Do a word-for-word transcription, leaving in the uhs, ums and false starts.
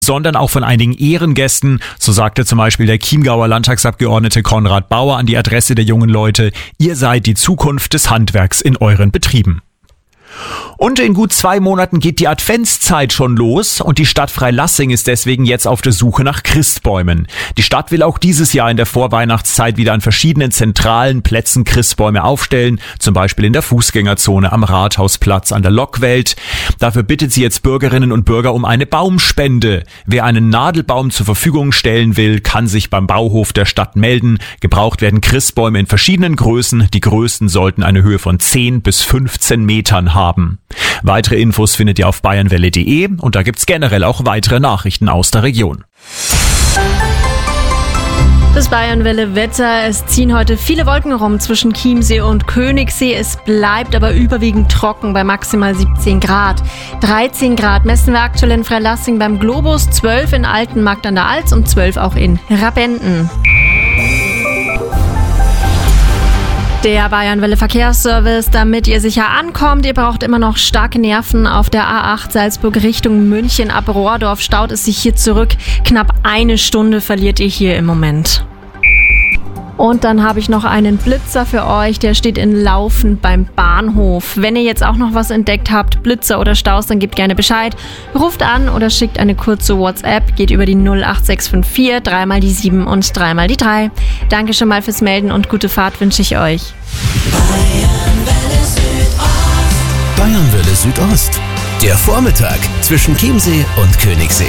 sondern auch von einigen Ehrengästen. So sagte zum Beispiel der Chiemgauer Landtagsabgeordnete Konrad Bauer an die Adresse der jungen Leute: Ihr seid die Zukunft des Handwerks in euren Betrieben. Und in gut zwei Monaten geht die Adventszeit schon los und die Stadt Freilassing ist deswegen jetzt auf der Suche nach Christbäumen. Die Stadt will auch dieses Jahr in der Vorweihnachtszeit wieder an verschiedenen zentralen Plätzen Christbäume aufstellen, zum Beispiel in der Fußgängerzone, am Rathausplatz, an der Lokwelt. Dafür bittet sie jetzt Bürgerinnen und Bürger um eine Baumspende. Wer einen Nadelbaum zur Verfügung stellen will, kann sich beim Bauhof der Stadt melden. Gebraucht werden Christbäume in verschiedenen Größen. Die größten sollten eine Höhe von zehn bis fünfzehn Metern haben. Weitere Infos findet ihr auf bayernwelle punkt de und da gibt's generell auch weitere Nachrichten aus der Region. Das Bayernwelle-Wetter. Es ziehen heute viele Wolken rum zwischen Chiemsee und Königssee. Es bleibt aber überwiegend trocken bei maximal siebzehn Grad. dreizehn Grad messen wir aktuell in Freilassing beim Globus, zwölf in Altenmarkt an der Alz und zwölf auch in Rabenden. Der Bayernwelle Verkehrsservice, damit ihr sicher ankommt. Ihr braucht immer noch starke Nerven auf der A acht Salzburg Richtung München. Ab Rohrdorf staut es sich hier zurück. Knapp eine Stunde verliert ihr hier im Moment. Und dann habe ich noch einen Blitzer für euch, der steht in Laufen beim Bahnhof. Wenn ihr jetzt auch noch was entdeckt habt, Blitzer oder Staus, dann gebt gerne Bescheid. Ruft an oder schickt eine kurze WhatsApp, geht über die null acht sechs fünf vier, dreimal die sieben und dreimal die drei. Danke schon mal fürs Melden und gute Fahrt wünsche ich euch. Bayernwelle Südost. Der Vormittag zwischen Chiemsee und Königssee.